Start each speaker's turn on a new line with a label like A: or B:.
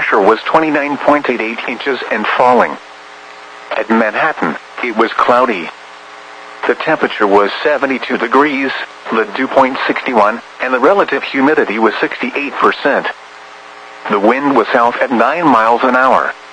A: pressure was 29.88 inches and falling. At Manhattan, it was cloudy. The temperature was 72 degrees, the dew point 61, and the relative humidity was 68%. The wind was south at 9 miles an hour.